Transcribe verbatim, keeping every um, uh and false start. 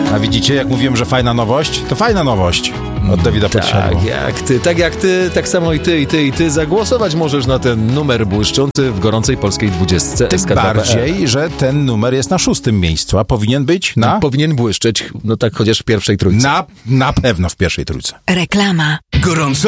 A widzicie, jak mówiłem, że fajna nowość? To fajna nowość od Dawida Podsiadło. Tak jak ty, tak jak ty, tak samo i ty, i ty, i ty zagłosować możesz na ten numer błyszczący w gorącej polskiej dwudziestce. Tym bardziej, że ten numer jest na szóstym miejscu, a powinien być na... No, powinien błyszczeć, no tak chociaż w pierwszej trójce. Na, na pewno w pierwszej trójce. Reklama. Gorąco?